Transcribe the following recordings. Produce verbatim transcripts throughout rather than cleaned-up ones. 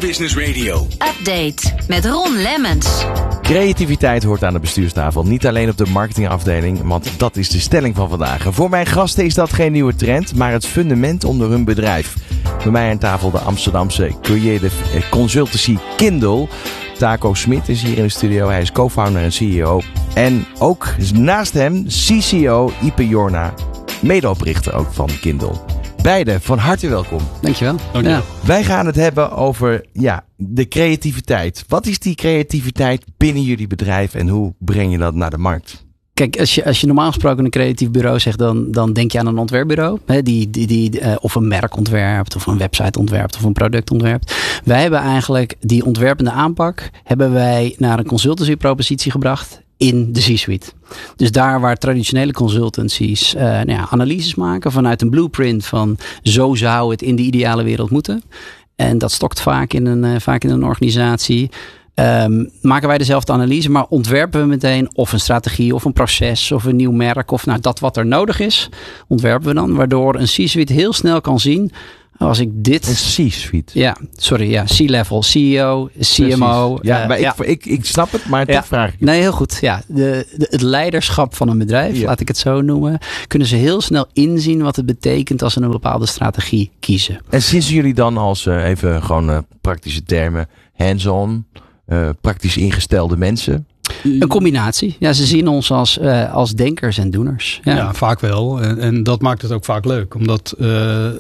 Business Radio. Update met Ron Lemmens. Creativiteit hoort aan de bestuurstafel. Niet alleen op de marketingafdeling, want dat is de stelling van vandaag. Voor mijn gasten is dat geen nieuwe trend, maar het fundament onder hun bedrijf. Bij mij aan tafel de Amsterdamse creative consultancy Kindle. Taco Smit is hier in de studio. Hij is co-founder en C E O. En ook naast hem C C O Ipe Jorna, medeoprichter ook van Kindle. Beiden, van harte welkom. Dankjewel. Dankjewel. Ja. Wij gaan het hebben over ja, de creativiteit. Wat is die creativiteit binnen jullie bedrijf en hoe breng je dat naar de markt? Kijk, als je, als je normaal gesproken een creatief bureau zegt, dan, dan denk je aan een ontwerpbureau. Hè, die, die, die, uh, of een merk ontwerpt, of een website ontwerpt, of een product ontwerpt. Wij hebben eigenlijk die ontwerpende aanpak, hebben wij naar een consultancy propositie gebracht in de C-suite. Dus daar waar traditionele consultancies uh, nou ja, analyses maken vanuit een blueprint van zo zou het in de ideale wereld moeten. En dat stokt vaak in een, uh, vaak in een organisatie. Um, maken wij dezelfde analyse, maar ontwerpen we meteen of een strategie of een proces of een nieuw merk of nou dat wat er nodig is, ontwerpen we dan, waardoor een C-suite heel snel kan zien, als ik dit... Een C-suite? Ja, sorry, ja, C-level, C E O, C M O. Ja, uh, maar ja. Ik, ik, ik snap het, maar toch ja. vraag ik. Nee, heel goed. Ja, de, de, het leiderschap van een bedrijf, Ja. laat ik het zo noemen, kunnen ze heel snel inzien wat het betekent als ze een bepaalde strategie kiezen. En zien ze jullie dan als, uh, even gewoon uh, praktische termen, hands-on, uh, praktisch ingestelde mensen? Een combinatie. Ja, ze zien ons als, uh, als denkers en doeners. Ja, Ja, vaak wel. En, en dat maakt het ook vaak leuk. Omdat uh,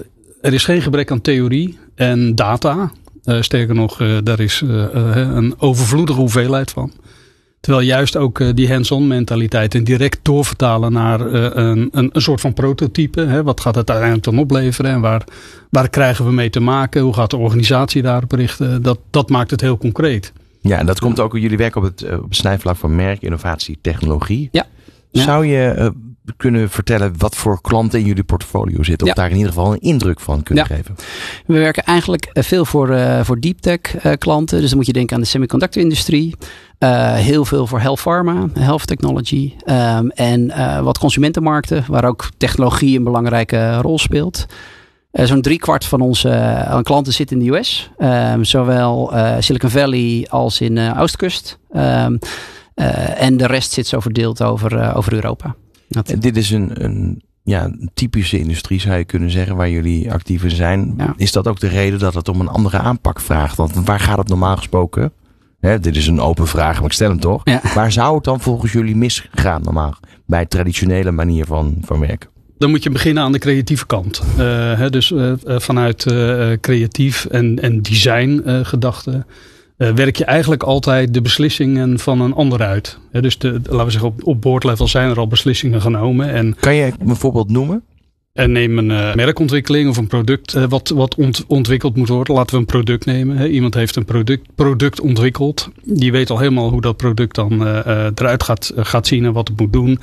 er is geen gebrek aan theorie en data. Uh, sterker nog, uh, daar is uh, uh, een overvloedige hoeveelheid van. Terwijl juist ook uh, die hands-on mentaliteit en direct doorvertalen naar uh, een, een, een soort van prototype. Hè? Wat gaat het uiteindelijk dan opleveren en waar, waar krijgen we mee te maken? Hoe gaat de organisatie daarop richten? Dat, dat maakt het heel concreet. Ja, en dat komt ook, jullie werken op het, uh, op het snijvlak van merk, innovatie, technologie. Ja. Ja. Zou je uh, kunnen vertellen wat voor klanten in jullie portfolio zitten? Of Ja. daar in ieder geval een indruk van kunnen Ja. geven? We werken eigenlijk veel voor, uh, voor deep tech uh, klanten. Dus dan moet je denken aan de semiconductor industrie. Uh, heel veel voor health pharma, health technology. Um, en uh, wat consumentenmarkten, waar ook technologie een belangrijke rol speelt. Uh, zo'n driekwart van onze uh, klanten zit in de U S. Um, zowel uh, Silicon Valley als in uh, Oostkust. Um, uh, en de rest zit zo verdeeld over, uh, over Europa. Dat... En dit is een, een, ja, een typische industrie, zou je kunnen zeggen, waar jullie actief in zijn. Ja. Is dat ook de reden dat het om een andere aanpak vraagt? Want waar gaat het normaal gesproken? Hè, dit is een open vraag, maar ik stel hem toch. Ja. Waar zou het dan volgens jullie misgaan normaal? Bij de traditionele manier van, van werken? Dan moet je beginnen aan de creatieve kant. Uh, hè, dus uh, vanuit uh, creatief en, en design uh, gedachten uh, werk je eigenlijk altijd de beslissingen van een ander uit. Hè, dus de, laten we zeggen, op, op board level zijn er al beslissingen genomen. En, Kan je een voorbeeld noemen? en neem een uh, merkontwikkeling of een product uh, wat, wat ont, ontwikkeld moet worden. Laten we een product nemen. Hè. Iemand heeft een product, product ontwikkeld. Die weet al helemaal hoe dat product dan uh, uh, eruit gaat, uh, gaat zien en wat het moet doen.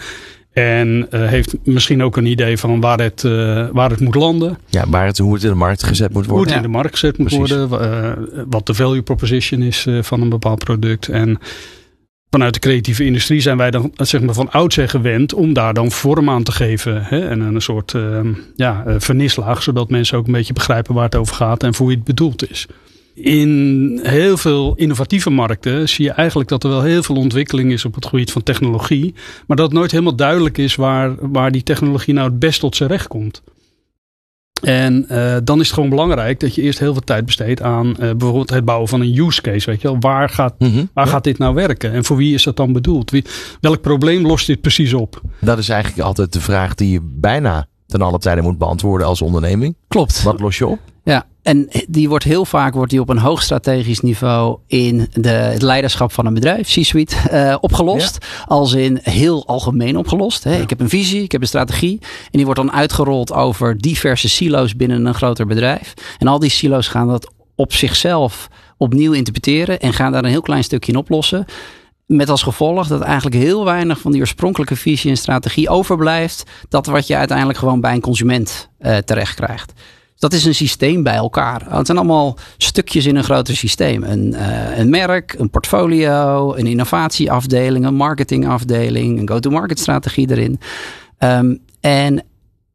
En uh, heeft misschien ook een idee van waar het, uh, waar het moet landen. Ja, waar het, hoe het in de markt gezet moet Hoe worden. het in de markt gezet moet Precies. worden. Uh, wat de value proposition is uh, van een bepaald product. En vanuit de creatieve industrie zijn wij dan zeg maar, van oudsher gewend om daar dan vorm aan te geven. Hè? En een soort uh, ja, uh, vernislaag. Zodat mensen ook een beetje begrijpen waar het over gaat en voor wie het bedoeld is. In heel veel innovatieve markten zie je eigenlijk dat er wel heel veel ontwikkeling is op het gebied van technologie. Maar dat het nooit helemaal duidelijk is waar, waar die technologie nou het best tot zijn recht komt. En uh, dan is het gewoon belangrijk dat je eerst heel veel tijd besteedt aan uh, bijvoorbeeld het bouwen van een use case. Weet je wel? Waar, gaat, Mm-hmm. waar Ja. gaat dit nou werken? En voor wie is dat dan bedoeld? Wie, welk probleem lost dit precies op? Dat is eigenlijk altijd de vraag die je bijna ten alle tijde moet beantwoorden als onderneming. Klopt. Wat los je op? Ja, en die wordt heel vaak wordt die op een hoog strategisch niveau in de, het leiderschap van een bedrijf, C-suite, uh, opgelost. Ja. Als in heel algemeen opgelost. Hè. Ja. Ik heb een visie, ik heb een strategie. En die wordt dan uitgerold over diverse silo's binnen een groter bedrijf. En al die silo's gaan dat op zichzelf opnieuw interpreteren en gaan daar een heel klein stukje in oplossen. Met als gevolg dat eigenlijk heel weinig van die oorspronkelijke visie en strategie overblijft. Dat wat je uiteindelijk gewoon bij een consument uh, terecht krijgt. Dat is een systeem bij elkaar. Het zijn allemaal stukjes in een groter systeem. Een, uh, een merk, een portfolio, een innovatieafdeling, een marketingafdeling, een go-to-market strategie erin. Um, en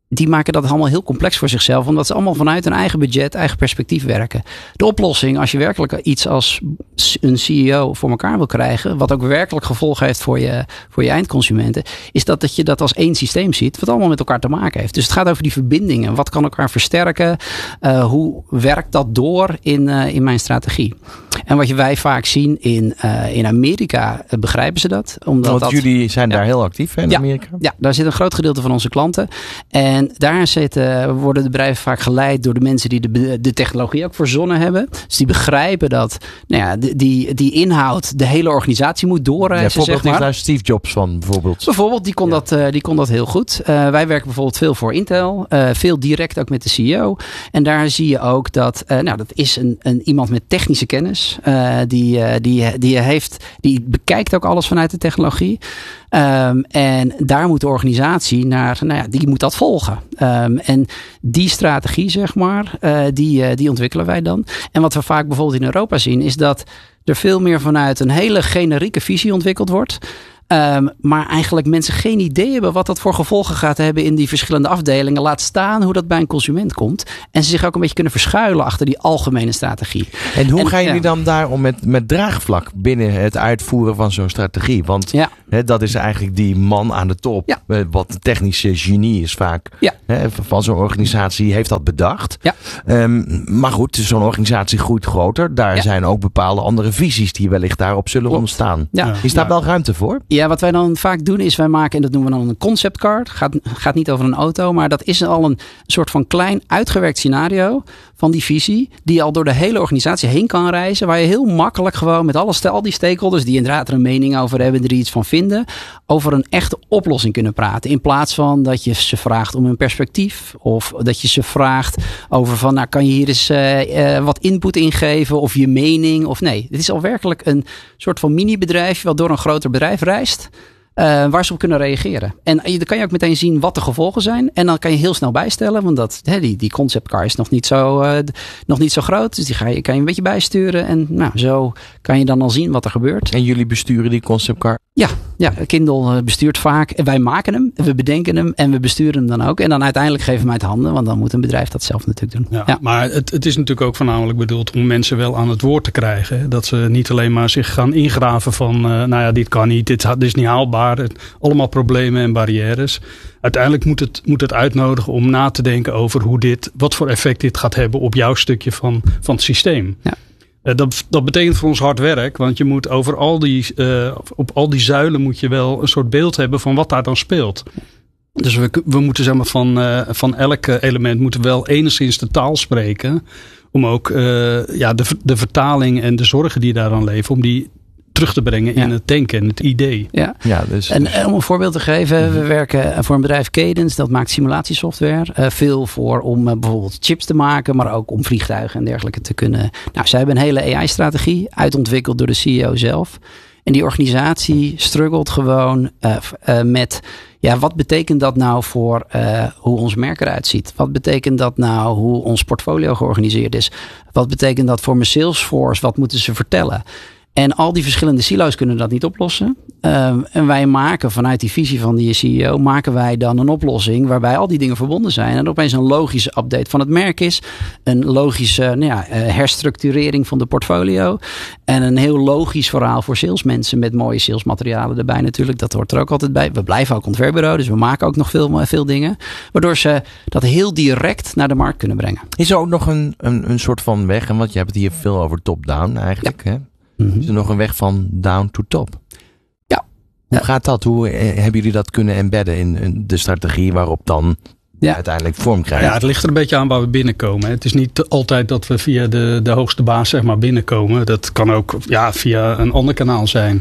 die maken dat allemaal heel complex voor zichzelf. Omdat ze allemaal vanuit hun eigen budget, eigen perspectief werken. De oplossing, als je werkelijk iets als een C E O voor elkaar wil krijgen. Wat ook werkelijk gevolgen heeft voor je, voor je eindconsumenten. Is dat, dat je dat als één systeem ziet. Wat allemaal met elkaar te maken heeft. Dus het gaat over die verbindingen. Wat kan elkaar versterken? Uh, hoe werkt dat door in, uh, in mijn strategie? En wat wij vaak zien in, uh, in Amerika, uh, begrijpen ze dat. Omdat Want dat, jullie zijn ja, daar heel actief hè, in ja, Amerika? Ja, daar zit een groot gedeelte van onze klanten. En daar zitten, worden de bedrijven vaak geleid door de mensen die de, de technologie ook verzonnen hebben. Dus die begrijpen dat nou ja, die, die, die inhoud de hele organisatie moet doorreizen. Ja, zeg maar. is daar Steve Jobs van bijvoorbeeld. Bijvoorbeeld, die kon, ja. dat, uh, die kon dat heel goed. Uh, wij werken bijvoorbeeld veel voor Intel. Uh, veel direct ook met de C E O. En daar zie je ook dat, uh, nou, dat is een, een, iemand met technische kennis. Uh, die, uh, die, die, heeft, die bekijkt ook alles vanuit de technologie. Um, en daar moet de organisatie naar, nou ja, die moet dat volgen. Um, en die strategie, zeg maar, uh, die, uh, die ontwikkelen wij dan. En wat we vaak bijvoorbeeld in Europa zien, is dat er veel meer vanuit een hele generieke visie ontwikkeld wordt. Um, maar eigenlijk mensen geen idee hebben wat dat voor gevolgen gaat hebben in die verschillende afdelingen. Laat staan hoe dat bij een consument komt. En ze zich ook een beetje kunnen verschuilen achter die algemene strategie. En hoe en, gaan jullie ja. dan daarom met, met draagvlak binnen het uitvoeren van zo'n strategie? Want ja. hè, dat is eigenlijk die man aan de top. Ja. Wat een technische genie is vaak. Ja. Hè, van zo'n organisatie heeft dat bedacht. Ja. Um, maar goed, zo'n organisatie groeit groter. Daar ja. zijn ook bepaalde andere visies die wellicht daarop zullen Klopt. ontstaan. Ja. Is daar Ja. wel ruimte voor? Ja, wat wij dan vaak doen is wij maken, en dat noemen we dan een conceptcard. Gaat, gaat niet over een auto, maar dat is al een soort van klein uitgewerkt scenario van die visie. Die al door de hele organisatie heen kan reizen. Waar je heel makkelijk gewoon met alle, al die stakeholders die inderdaad er een mening over hebben, er iets van vinden. Over een echte oplossing kunnen praten. In plaats van dat je ze vraagt om een perspectief. Of dat je ze vraagt over van, nou kan je hier eens uh, uh, wat input ingeven. Of je mening. Of nee, het is al werkelijk een soort van mini-bedrijf wat door een groter bedrijf reist. Uh, waar ze op kunnen reageren. En dan kan je ook meteen zien wat de gevolgen zijn. En dan kan je heel snel bijstellen. Want dat, hè, die, die conceptcar is nog niet, zo, uh, nog niet zo groot. Dus die ga je, kan je een beetje bijsturen. En nou, zo kan je dan al zien wat er gebeurt. En jullie besturen die conceptcar? Ja, ja, Kindle bestuurt vaak. Wij maken hem, we bedenken hem en we besturen hem dan ook. En dan uiteindelijk geven we hem uit handen. Want dan moet een bedrijf dat zelf natuurlijk doen. Ja, ja. Maar het, het is natuurlijk ook voornamelijk bedoeld om mensen wel aan het woord te krijgen. Dat ze niet alleen maar zich gaan ingraven van, uh, nou ja, dit kan niet, dit, dit is niet haalbaar. Allemaal problemen en barrières. Uiteindelijk moet het, moet het uitnodigen om na te denken over hoe dit, wat voor effect dit gaat hebben op jouw stukje van, van het systeem. Ja. Uh, dat, dat betekent voor ons hard werk, want je moet over al die, uh, op al die zuilen moet je wel een soort beeld hebben van wat daar dan speelt. Dus we, we moeten zeg maar van, uh, van elk element moeten we wel enigszins de taal spreken. Om ook uh, ja, de, de vertaling en de zorgen die daaraan leven, om die terug te brengen ja. in het denken en het idee. Ja, ja dus, en dus. om een voorbeeld te geven. Mm-hmm. We werken voor een bedrijf Cadence. Dat maakt simulatiesoftware. Uh, veel voor om uh, bijvoorbeeld chips te maken. Maar ook om vliegtuigen en dergelijke te kunnen. Nou, zij hebben een hele A I-strategie. Uitontwikkeld door de C E O zelf. En die organisatie struggelt gewoon uh, uh, met... Ja, wat betekent dat nou voor uh, hoe ons merk eruit ziet? Wat betekent dat nou hoe ons portfolio georganiseerd is? Wat betekent dat voor mijn Salesforce? Wat moeten ze vertellen? En al die verschillende silo's kunnen dat niet oplossen. Um, en wij maken vanuit die visie van die C E O... maken wij dan een oplossing waarbij al die dingen verbonden zijn. En er opeens een logische update van het merk is. Een logische nou ja, herstructurering van de portfolio. En een heel logisch verhaal voor salesmensen... met mooie salesmaterialen erbij natuurlijk. Dat hoort er ook altijd bij. We blijven ook ontwerpbureau, dus we maken ook nog veel, veel dingen. Waardoor ze dat heel direct naar de markt kunnen brengen. Is er ook nog een, een, een soort van weg? Want je hebt het hier veel over top-down eigenlijk, ja. hè? Mm-hmm. Is er nog een weg van down to top? Ja. Hoe ja. gaat dat? Hoe eh, hebben jullie dat kunnen embedden in, in de strategie waarop dan ja. uiteindelijk vorm krijgt? Ja, het ligt er een beetje aan waar we binnenkomen. Het is niet altijd dat we via de, de hoogste baas zeg maar binnenkomen. Dat kan ook ja, via een ander kanaal zijn.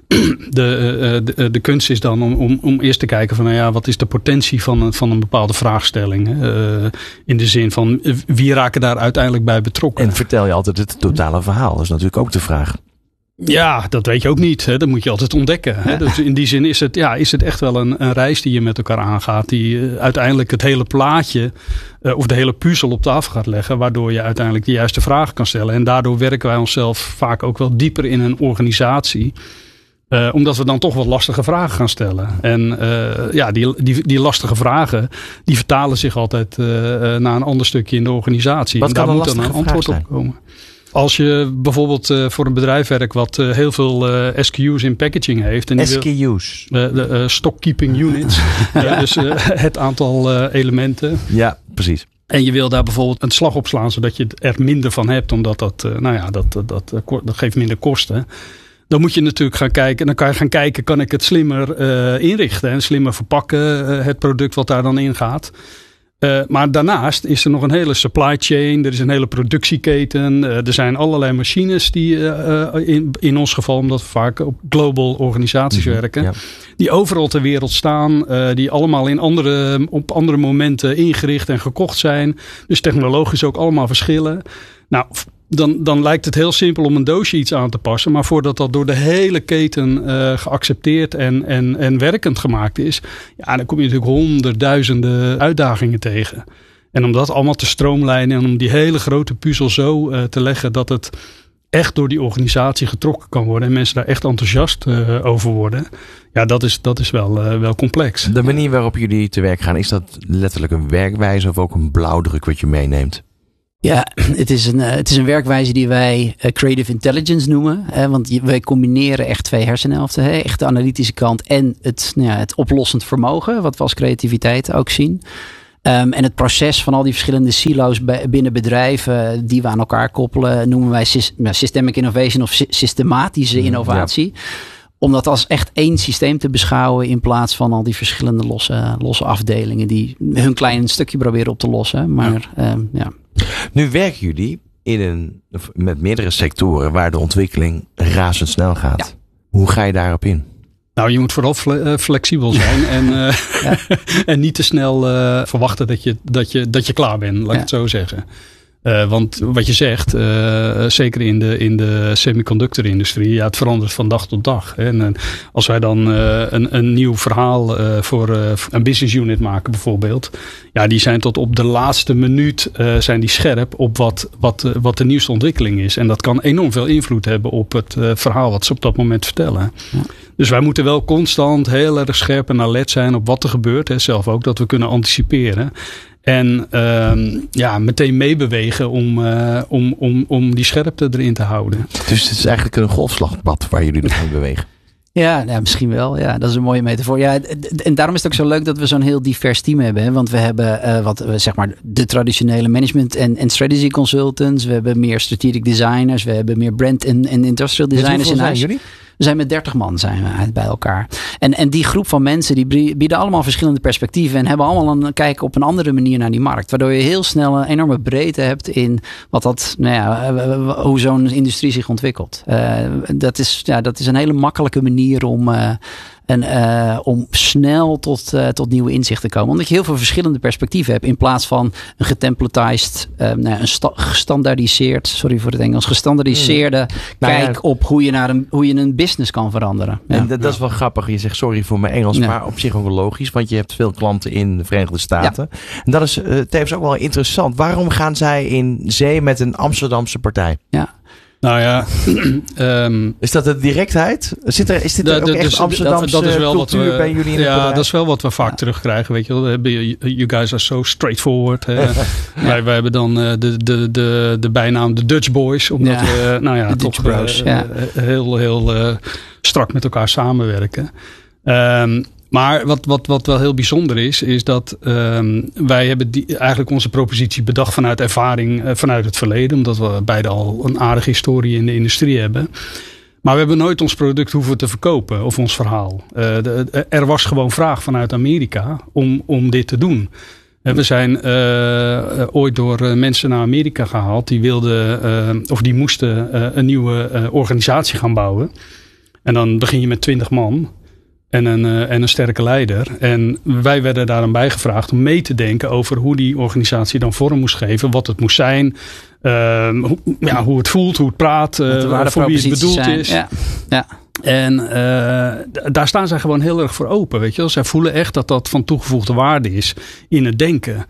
De, de, de kunst is dan om, om, om eerst te kijken van nou ja, wat is de potentie van een, van een bepaalde vraagstelling. Uh, in de zin van wie raken daar uiteindelijk bij betrokken. En vertel je altijd het totale verhaal? Dat is natuurlijk ook de vraag. Ja, dat weet je ook niet. Hè. Dat moet je altijd ontdekken. Hè. Ja. Dus in die zin is het, ja, is het echt wel een, een reis die je met elkaar aangaat. Die uh, uiteindelijk het hele plaatje uh, of de hele puzzel op tafel gaat leggen. Waardoor je uiteindelijk de juiste vragen kan stellen. En daardoor werken wij onszelf vaak ook wel dieper in een organisatie. Uh, omdat we dan toch wat lastige vragen gaan stellen. En uh, ja, die, die, die lastige vragen, die vertalen zich altijd uh, uh, naar een ander stukje in de organisatie. Wat en kan daar een moet dan een antwoord zijn? op komen. Als je bijvoorbeeld uh, voor een bedrijf werkt wat uh, heel veel uh, S K U's in packaging heeft. En S K U's? Wil, uh, de uh, stock keeping units. ja. Ja, dus uh, het aantal uh, elementen. Ja, precies. En je wil daar bijvoorbeeld een slag op slaan, zodat je er minder van hebt. Omdat dat, uh, nou ja, dat, dat, dat, dat geeft minder kosten. Dan moet je natuurlijk gaan kijken. Dan kan je gaan kijken, kan ik het slimmer uh, inrichten en slimmer verpakken, uh, het product wat daar dan in gaat. Uh, maar daarnaast is er nog een hele supply chain. Er is een hele productieketen. Uh, er zijn allerlei machines die uh, in, in ons geval, omdat we vaak op global organisaties mm-hmm, werken. Ja. Die overal ter wereld staan. Uh, die allemaal in andere, op andere momenten ingericht en gekocht zijn. Dus technologisch ook allemaal verschillen. Nou, Dan, dan lijkt het heel simpel om een doosje iets aan te passen. Maar voordat dat door de hele keten uh, geaccepteerd en, en, en werkend gemaakt is. Ja, dan kom je natuurlijk honderdduizenden uitdagingen tegen. En om dat allemaal te stroomlijnen en om die hele grote puzzel zo uh, te leggen dat het echt door die organisatie getrokken kan worden. En mensen daar echt enthousiast uh, over worden. Ja, dat is, dat is wel, uh, wel complex. De manier waarop jullie te werk gaan, is dat letterlijk een werkwijze of ook een blauwdruk wat je meeneemt? Ja, het is, een, het is een werkwijze die wij uh, creative intelligence noemen. Hè, want wij combineren echt twee hersenhelften. Hè, echt de analytische kant en het, nou ja, het oplossend vermogen. Wat we als creativiteit ook zien. Um, en het proces van al die verschillende silo's bij, binnen bedrijven die we aan elkaar koppelen, noemen wij systemic innovation of systematische innovatie. Ja. Om dat als echt één systeem te beschouwen in plaats van al die verschillende losse, losse afdelingen die hun klein stukje proberen op te lossen. Maar ja. Um, ja. Nu werken jullie in een, met meerdere sectoren waar de ontwikkeling razendsnel gaat. Ja. Hoe ga je daarop in? Nou, je moet vooral fle- flexibel zijn en, uh, ja. en niet te snel uh, verwachten dat je, dat, je, dat je klaar bent, laat ik ja. het zo zeggen. Uh, want wat je zegt, uh, zeker in de, in de semiconductor-industrie, ja, het verandert van dag tot dag. Hè. En, en als wij dan uh, een, een nieuw verhaal uh, voor uh, een business unit maken bijvoorbeeld, ja, die zijn tot op de laatste minuut uh, zijn die scherp op wat, wat, uh, wat de nieuwste ontwikkeling is. En dat kan enorm veel invloed hebben op het uh, verhaal wat ze op dat moment vertellen. Ja. Dus wij moeten wel constant heel erg scherp en alert zijn op wat er gebeurt. Hè, zelf ook, dat we kunnen anticiperen. En uh, ja, meteen meebewegen om, uh, om, om, om die scherpte erin te houden. Dus het is eigenlijk een golfslagbad waar jullie nog mee bewegen. Ja, ja, misschien wel. Ja, dat is een mooie metafoor. Ja, en daarom is het ook zo leuk dat we zo'n heel divers team hebben. Hè? Want we hebben uh, wat zeg maar de traditionele management en, en strategy consultants. We hebben meer strategic designers. We hebben meer brand en, en industrial designers in huis. Jullie? We zijn met dertig man zijn we bij elkaar. En, en die groep van mensen die bieden allemaal verschillende perspectieven. En hebben allemaal een kijk op een andere manier naar die markt. Waardoor je heel snel een enorme breedte hebt in wat dat, nou ja, hoe zo'n industrie zich ontwikkelt. Uh, dat, is, ja, dat is een hele makkelijke manier om, uh, en, uh, om snel tot, uh, tot nieuwe inzichten te komen. Omdat je heel veel verschillende perspectieven hebt. In plaats van een getemplatized, uh, nou ja, een sta- gestandaardiseerd, sorry voor het Engels, gestandaardiseerde hmm. kijk nou ja. op hoe je, naar een, hoe je een business kan veranderen. Ja. En dat, dat is wel grappig. Je zegt sorry voor mijn Engels, ja. maar op zich ook wel logisch. Want je hebt veel klanten in de Verenigde Staten. Ja. En dat is uh, tevens ook wel interessant. Waarom gaan zij in zee met een Amsterdamse partij? Ja. Nou ja, um, is dat de directheid? Zit er, is dit er ook echt dus, Amsterdamse dat, dat is wel cultuur wat we, bij jullie in ja, het dat is wel wat we vaak ja. terugkrijgen. Weet je wel, you guys are so straightforward. ja. wij, wij hebben dan uh, de, de, de, de bijnaam de Dutch Boys, omdat ja. we nou ja, toch bros, uh, ja. heel, heel uh, strak met elkaar samenwerken. Um, Maar wat, wat, wat wel heel bijzonder is, is dat um, wij hebben die, eigenlijk onze propositie bedacht vanuit ervaring, uh, vanuit het verleden. Omdat we beide al een aardige historie in de industrie hebben. Maar we hebben nooit ons product hoeven te verkopen of ons verhaal. Uh, de, er was gewoon vraag vanuit Amerika om, om dit te doen. Uh, we zijn uh, ooit door uh, mensen naar Amerika gehaald. Die wilden, uh, of die moesten uh, een nieuwe uh, organisatie gaan bouwen. En dan begin je met twintig man. En een, uh, en een sterke leider. En wij werden daar dan bij gevraagd om mee te denken over hoe die organisatie dan vorm moest geven. Wat het moest zijn. Uh, hoe, ja, hoe het voelt, hoe het praat. Uh, voor wie het bedoeld zijn. is. Ja. Ja. En uh, d- daar staan zij gewoon heel erg voor open. Weet je wel? Zij voelen echt dat dat van toegevoegde waarde is in het denken.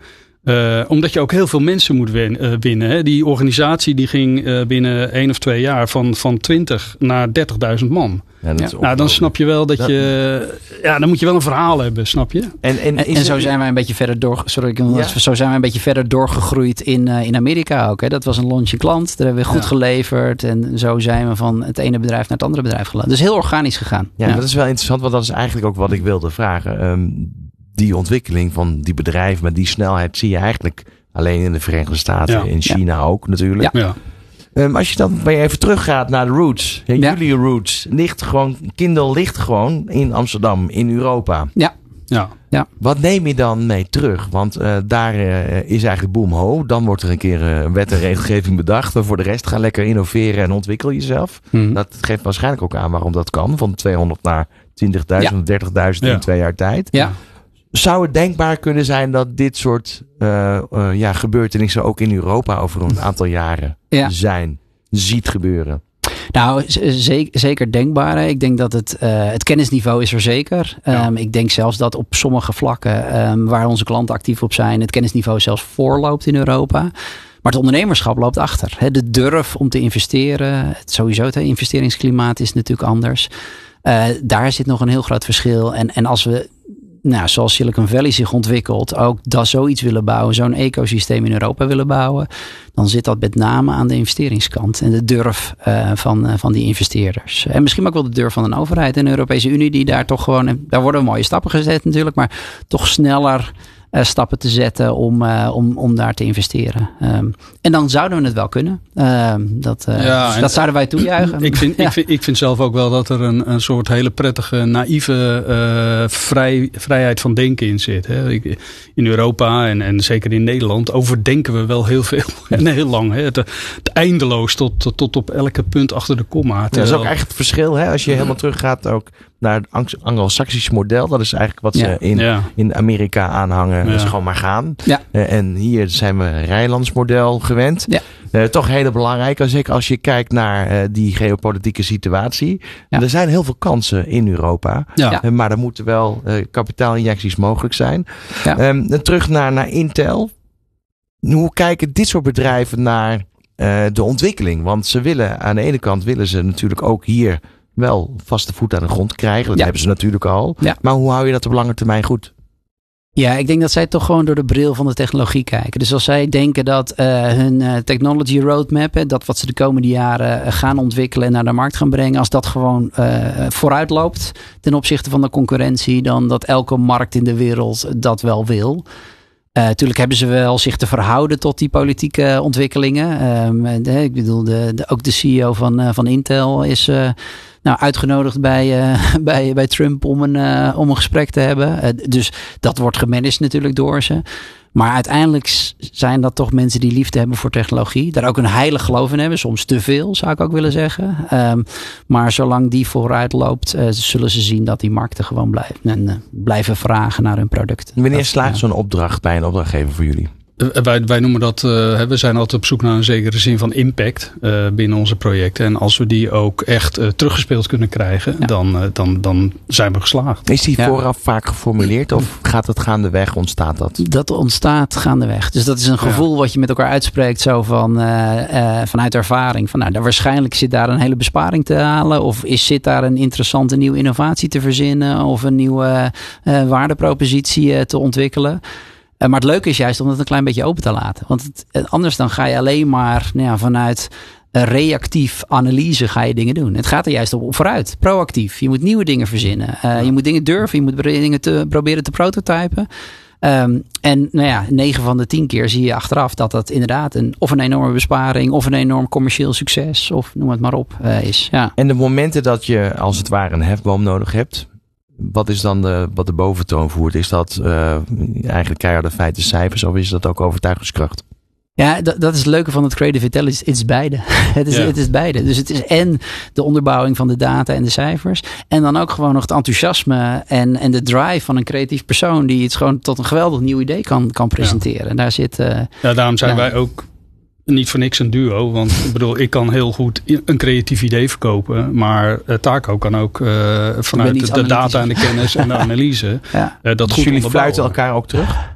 Uh, omdat je ook heel veel mensen moet win, uh, winnen. Hè. Die organisatie die ging uh, binnen één of twee jaar van, van twintig naar dertigduizend man. Ja, dat ja. Nou, dan snap je wel dat, dat je... Ja, dan moet je wel een verhaal hebben, snap je? En, en, en, en zo zijn wij een beetje verder door... Sorry, ja. zo zijn wij een beetje verder doorgegroeid in, uh, in Amerika ook. Hè. Dat was een lontje klant. Daar hebben we goed ja. geleverd. En zo zijn we van het ene bedrijf naar het andere bedrijf gelopen. Dus heel organisch gegaan. Ja, ja, dat is wel interessant. Want dat is eigenlijk ook wat ik wilde vragen. Um, die ontwikkeling van die bedrijven met die snelheid zie je eigenlijk alleen in de Verenigde Staten. Ja. In China ja. ook natuurlijk. Ja. Ja. Um, als je dan weer even teruggaat naar de roots. Ja, ja. Jullie roots ligt gewoon, Kindle ligt gewoon in Amsterdam, in Europa. Ja. Ja. Ja. Wat neem je dan mee terug? Want uh, daar uh, is eigenlijk boom ho. Dan wordt er een keer uh, wet en regelgeving bedacht. En voor de rest ga lekker innoveren en ontwikkel jezelf. Hmm. Dat geeft waarschijnlijk ook aan waarom dat kan. Van tweehonderd naar twintigduizend, ja. dertigduizend ja. in twee jaar tijd. Ja. Zou het denkbaar kunnen zijn dat dit soort uh, uh, ja, gebeurtenissen ook in Europa over een aantal jaren ja. zijn, ziet gebeuren? Nou, zeker, zeker denkbaar. Ik denk dat het, uh, het kennisniveau is er zeker. Ja. Um, ik denk zelfs dat op sommige vlakken um, waar onze klanten actief op zijn, het kennisniveau zelfs voorloopt in Europa. Maar het ondernemerschap loopt achter. He, de durf om te investeren, het sowieso het investeringsklimaat is natuurlijk anders. Uh, daar zit nog een heel groot verschil. En, en als we... Nou, zoals Silicon Valley zich ontwikkelt, ook dat zoiets willen bouwen, zo'n ecosysteem in Europa willen bouwen, dan zit dat met name aan de investeringskant en de durf uh, van, uh, van die investeerders. En misschien ook wel de durf van een overheid en de Europese Unie, die daar toch gewoon, daar worden mooie stappen gezet natuurlijk, maar toch sneller uh, stappen te zetten om, uh, om, om daar te investeren. Um, en dan zouden we het wel kunnen. Uh, dat, uh, ja, dus dat zouden wij toejuichen. Ik vind, ja. ik, vind, ik vind zelf ook wel dat er een, een soort hele prettige, naïeve uh, vrij, vrijheid van denken in zit. Hè. Ik, in Europa en, en zeker in Nederland overdenken we wel heel veel en heel lang. Hè. Het, het eindeloos tot, tot, tot op elke punt achter de komma. Ja, dat is ook echt het verschil. Hè? Als je helemaal teruggaat ook naar het Anglo-Saxisch model. Dat is eigenlijk wat ze ja. in, ja. in Amerika aanhangen. Ja. Dus gewoon maar gaan. Ja. Uh, en hier zijn we Rijnlands model gewend. Ja. Uh, toch heel belangrijk. Als, ik, als je kijkt naar uh, die geopolitieke situatie. Ja. Er zijn heel veel kansen in Europa. Ja. Uh, maar er moeten wel uh, kapitaalinjecties mogelijk zijn. Ja. Um, terug naar, naar Intel. Hoe kijken dit soort bedrijven naar uh, de ontwikkeling? Want ze willen aan de ene kant willen ze natuurlijk ook hier wel vaste voet aan de grond krijgen. Dat ja. hebben ze natuurlijk al. Ja. Maar hoe hou je dat op lange termijn goed? Ja, ik denk dat zij toch gewoon door de bril van de technologie kijken. Dus als zij denken dat uh, hun uh, technology roadmap, hè, dat wat ze de komende jaren uh, gaan ontwikkelen en naar de markt gaan brengen, als dat gewoon uh, vooruit loopt ten opzichte van de concurrentie, dan dat elke markt in de wereld dat wel wil. Natuurlijk uh, hebben ze wel zich te verhouden tot die politieke ontwikkelingen. Um, de, ik bedoel, de, de, ook de C E O van, uh, van Intel is uh, nou, uitgenodigd bij, uh, bij, bij Trump om een, uh, om een gesprek te hebben. Uh, dus dat wordt gemanaged natuurlijk door ze. Maar uiteindelijk zijn dat toch mensen die liefde hebben voor technologie. Daar ook een heilig geloof in hebben. Soms te veel, zou ik ook willen zeggen. Um, maar zolang die vooruit loopt, uh, zullen ze zien dat die markten gewoon blijven, en, uh, blijven vragen naar hun producten. Wanneer slaagt zo'n opdracht bij een opdrachtgever voor jullie? Wij, wij noemen dat, uh, we zijn altijd op zoek naar een zekere zin van impact uh, binnen onze projecten. En als we die ook echt uh, teruggespeeld kunnen krijgen, ja. dan, uh, dan, dan zijn we geslaagd. Is die ja. vooraf vaak geformuleerd of gaat het gaandeweg, ontstaat dat? Dat ontstaat gaandeweg. Dus dat is een gevoel ja. wat je met elkaar uitspreekt zo van, uh, uh, vanuit ervaring. Van, nou, daar waarschijnlijk zit daar een hele besparing te halen of is, zit daar een interessante nieuwe innovatie te verzinnen of een nieuwe uh, waardepropositie uh, te ontwikkelen. Uh, maar het leuke is juist om het een klein beetje open te laten. Want het, anders dan ga je alleen maar nou ja, vanuit uh, reactief analyse ga je dingen doen. Het gaat er juist op, op vooruit. Proactief. Je moet nieuwe dingen verzinnen. Uh, ja. Je moet dingen durven. Je moet dingen te, proberen te prototypen. Um, en nou ja, negen van de tien keer zie je achteraf dat dat inderdaad een, of een enorme besparing of een enorm commercieel succes of noem het maar op uh, is. Ja. En de momenten dat je als het ware een hefboom nodig hebt. Wat is dan de, wat de boventoon voert? Is dat uh, eigenlijk keiharde feiten, cijfers of is dat ook overtuigingskracht? Ja, dat, dat is het leuke van het Creative Intelligence. Het is beide. Het is, ja. het is beide. Dus het is en de onderbouwing van de data en de cijfers. En dan ook gewoon nog het enthousiasme en, en de drive van een creatief persoon die het gewoon tot een geweldig nieuw idee kan, kan presenteren. Ja. En daar zit... Uh, ja, daarom zijn ja. wij ook niet voor niks een duo. Want ik bedoel, ik kan heel goed een creatief idee verkopen. Maar uh, Taco kan ook uh, vanuit de, de data en de kennis en de analyse. ja. uh, dat dus goed jullie onderbouwen. fluiten elkaar ook terug?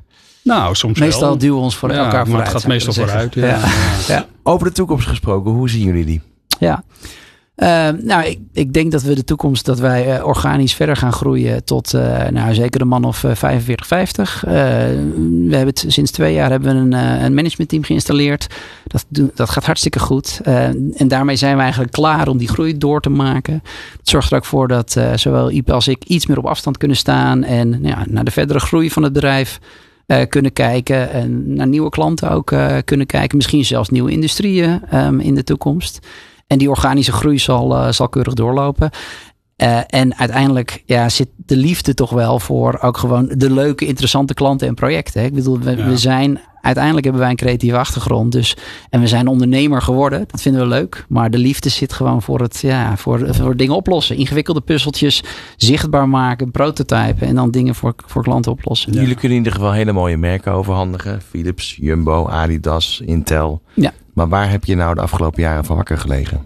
Nou, soms Meestal wel. duwen we ons voor ja, elkaar maar vooruit. het gaat meestal vooruit. Ja. Ja. Ja. Over de toekomst gesproken, hoe zien jullie die? Ja. Uh, nou, ik, ik denk dat we de toekomst, dat wij uh, organisch verder gaan groeien tot uh, nou, zeker de man of uh, vijfenveertig, vijftig. Uh, we hebben het, sinds twee jaar hebben we een, uh, een managementteam geïnstalleerd. Dat, dat gaat hartstikke goed. Uh, en daarmee zijn we eigenlijk klaar om die groei door te maken. Dat zorgt er ook voor dat uh, zowel Ipe als ik iets meer op afstand kunnen staan. En ja, naar de verdere groei van het bedrijf uh, kunnen kijken. En naar nieuwe klanten ook uh, kunnen kijken. Misschien zelfs nieuwe industrieën um, in de toekomst. En die organische groei zal, uh, zal keurig doorlopen. Uh, en uiteindelijk ja, zit de liefde toch wel voor ook gewoon de leuke, interessante klanten en projecten. Hè? Ik bedoel, we, ja. we zijn, uiteindelijk hebben wij een creatieve achtergrond. Dus, en we zijn ondernemer geworden. Dat vinden we leuk. Maar de liefde zit gewoon voor het, ja, voor, voor dingen oplossen. Ingewikkelde puzzeltjes zichtbaar maken, prototypen. En dan dingen voor, voor klanten oplossen. Ja. Jullie kunnen in ieder geval hele mooie merken overhandigen. Philips, Jumbo, Adidas, Intel. Ja. Maar waar heb je nou de afgelopen jaren van wakker gelegen?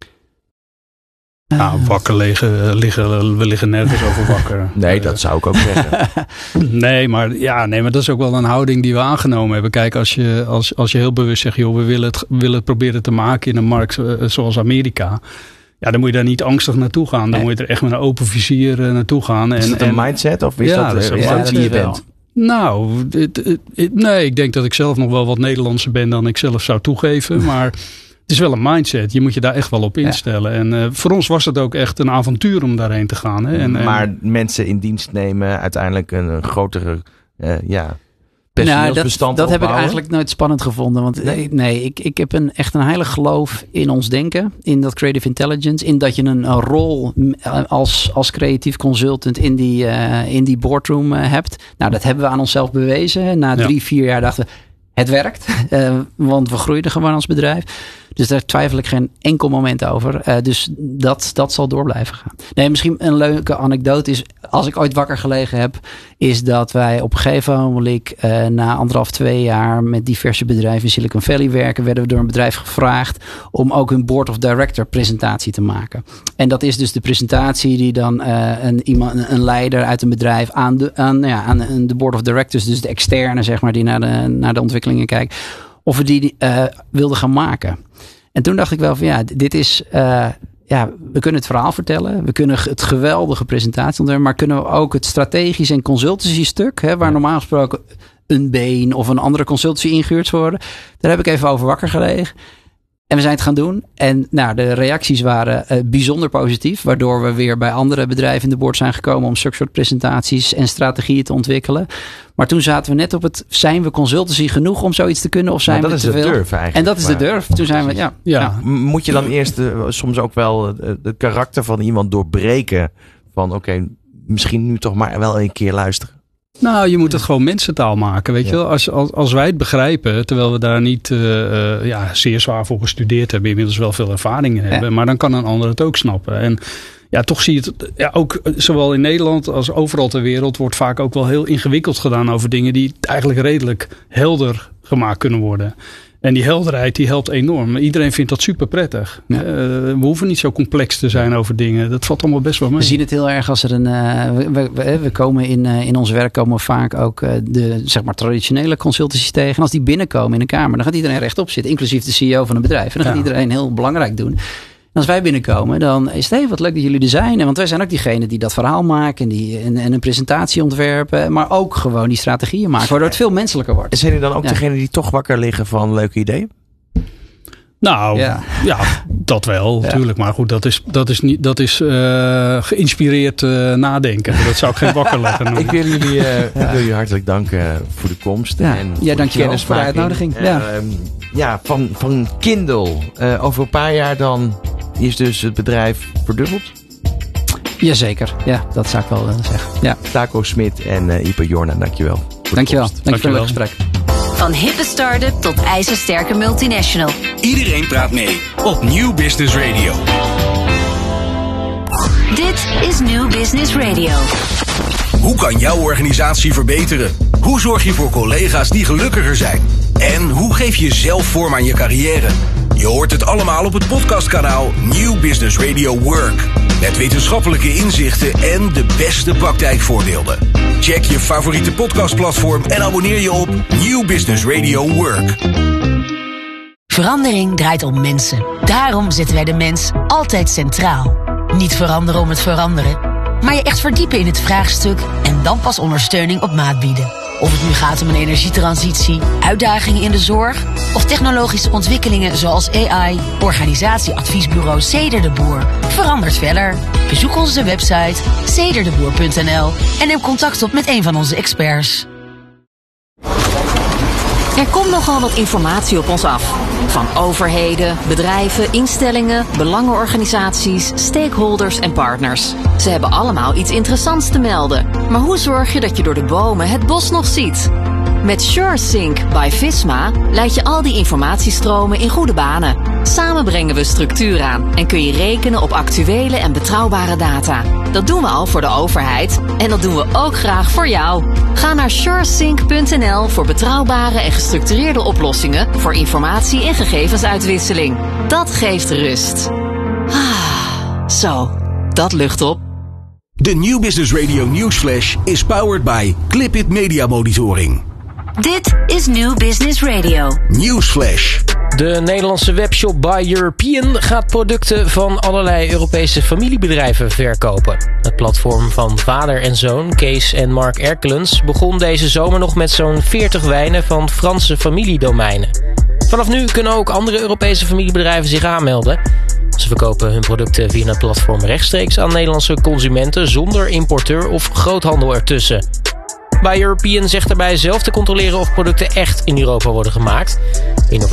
Nou, wakker liggen, liggen, we liggen nergens over wakker. Nee, dat zou ik ook zeggen. nee, maar, ja, nee, maar dat is ook wel een houding die we aangenomen hebben. Kijk, als je, als, als je heel bewust zegt, joh, we willen het, willen het proberen te maken in een markt zoals Amerika. Ja, dan moet je daar niet angstig naartoe gaan. Dan nee. moet je er echt met een open vizier naartoe gaan. Is en, dat een en, mindset of is ja, dat, dat is is ja, dat wie je bent? Nou, het, het, het, nee, ik denk dat ik zelf nog wel wat Nederlandser ben dan ik zelf zou toegeven. Maar het is wel een mindset. Je moet je daar echt wel op instellen. Ja. En uh, voor ons was het ook echt een avontuur om daarheen te gaan. Hè? En, maar en, mensen in dienst nemen, uiteindelijk een, een grotere uh, ja, personeelsbestand nou, dat, dat heb ik eigenlijk nooit spannend gevonden. Want nee, nee ik, ik heb een, echt een heilig geloof in ons denken. In dat creative intelligence. In dat je een, een rol als, als creatief consultant in die, uh, in die boardroom uh, hebt. Nou, dat hebben we aan onszelf bewezen. Na drie, ja. vier jaar dachten we, het werkt. Uh, want we groeiden gewoon als bedrijf. Dus daar twijfel ik geen enkel moment over. Uh, dus dat, dat zal door blijven gaan. Nee, misschien een leuke anekdote is, als ik ooit wakker gelegen heb, is dat wij op een gegeven moment, uh, na anderhalf, twee jaar met diverse bedrijven in Silicon Valley werken, werden we door een bedrijf gevraagd om ook een board of director presentatie te maken. En dat is dus de presentatie die dan uh, een, iemand, een leider uit een bedrijf aan de, aan, ja, aan de board of directors, dus de externe, zeg maar, die naar de, naar de ontwikkelingen kijkt, of we die uh, wilden gaan maken. En toen dacht ik wel van ja, dit is, uh, ja, we kunnen het verhaal vertellen. We kunnen het geweldige presentatie onderwerpen, maar kunnen we ook het strategisch en consultancy stuk, hè, waar normaal gesproken een Bain of een andere consultancy ingehuurd worden. Daar heb ik even over wakker gelegen. En we zijn het gaan doen. En nou, de reacties waren uh, bijzonder positief. Waardoor we weer bij andere bedrijven in de board zijn gekomen om zulke soort presentaties en strategieën te ontwikkelen. Maar toen zaten we net op het, zijn we consultancy genoeg om zoiets te kunnen? Of zijn maar we dat te is de veel? durf eigenlijk. En dat is de durf. Toen zijn we, ja. ja. ja. Moet je dan eerst uh, soms ook wel uh, het karakter van iemand doorbreken? Van oké, okay, misschien nu toch maar wel een keer luisteren. Nou, je moet het gewoon mensentaal maken, weet ja. je wel. Als, als, als wij het begrijpen, terwijl we daar niet uh, uh, ja, zeer zwaar voor gestudeerd hebben, inmiddels wel veel ervaring in hebben, ja. maar dan kan een ander het ook snappen. En ja, toch zie je het, ja, ook zowel in Nederland als overal ter wereld wordt vaak ook wel heel ingewikkeld gedaan over dingen die eigenlijk redelijk helder gemaakt kunnen worden. En die helderheid die helpt enorm. Iedereen vindt dat super prettig. Ja. Uh, we hoeven niet zo complex te zijn over dingen. Dat valt allemaal best wel mee. We zien het heel erg als er een... Uh, we, we, we komen in, uh, in ons werk komen we vaak ook uh, de zeg maar traditionele consultancies tegen. En als die binnenkomen in een kamer, dan gaat iedereen rechtop zitten. Inclusief de C E O van een bedrijf. En dan ja. gaat iedereen heel belangrijk doen. En als wij binnenkomen, dan is het hey, wat leuk dat jullie er zijn. Want wij zijn ook diegene die dat verhaal maken. En, die, en, en een presentatie ontwerpen. Maar ook gewoon die strategieën maken. Waardoor het veel menselijker wordt. Zijn er dan ook ja. degene die toch wakker liggen van leuke ideeën? Nou, ja, ja dat wel, ja. natuurlijk. Maar goed, dat is, dat is, niet, dat is uh, geïnspireerd uh, nadenken. Dat zou ik geen wakker leggen noemen. Ik wil jullie, uh, ja. ik wil jullie hartelijk danken voor de komst. Ja, en ja dankjewel voor de uitnodiging. Uh, ja, ja van, van Kindle. Uh, over een paar jaar dan is dus het bedrijf verdubbeld? Jazeker, ja, dat zou ik wel uh, zeggen. Ja. Taco Smit en uh, Ipe Jorna, dankjewel. Dankjewel, dankjewel voor het gesprek. Van hippe start-up tot ijzersterke multinational. Iedereen praat mee op Nieuw Business Radio. Dit is Nieuw Business Radio. Hoe kan jouw organisatie verbeteren? Hoe zorg je voor collega's die gelukkiger zijn? En hoe geef je zelf vorm aan je carrière? Je hoort het allemaal op het podcastkanaal Nieuw Business Radio Work. Met wetenschappelijke inzichten en de beste praktijkvoorbeelden. Check je favoriete podcastplatform en abonneer je op Nieuw Business Radio Work. Verandering draait om mensen. Daarom zetten wij de mens altijd centraal. Niet veranderen om het veranderen, maar je echt verdiepen in het vraagstuk en dan pas ondersteuning op maat bieden. Of het nu gaat om een energietransitie, uitdagingen in de zorg of technologische ontwikkelingen zoals A I, organisatieadviesbureau Ceder de Boer verandert verder. Bezoek onze website cederdeboer punt n l en neem contact op met een van onze experts. Er komt nogal wat informatie op ons af. Van overheden, bedrijven, instellingen, belangenorganisaties, stakeholders en partners. Ze hebben allemaal iets interessants te melden. Maar hoe zorg je dat je door de bomen het bos nog ziet? Met SureSync by Visma leid je al die informatiestromen in goede banen. Samen brengen we structuur aan en kun je rekenen op actuele en betrouwbare data. Dat doen we al voor de overheid en dat doen we ook graag voor jou. Ga naar suresync punt n l voor betrouwbare en gestructureerde oplossingen voor informatie- en gegevensuitwisseling. Dat geeft rust. Ah, zo, dat lucht op. De Nieuw Business Radio Newsflash is powered by Clipit Media Monitoring. Dit is New Business Radio. Newsflash. De Nederlandse webshop Buy European gaat producten van allerlei Europese familiebedrijven verkopen. Het platform van vader en zoon, Kees en Mark Erkelens, begon deze zomer nog met zo'n veertig wijnen van Franse familiedomeinen. Vanaf nu kunnen ook andere Europese familiebedrijven zich aanmelden. Ze verkopen hun producten via het platform rechtstreeks aan Nederlandse consumenten zonder importeur of groothandel ertussen. Buy European zegt daarbij zelf te controleren of producten echt in Europa worden gemaakt. In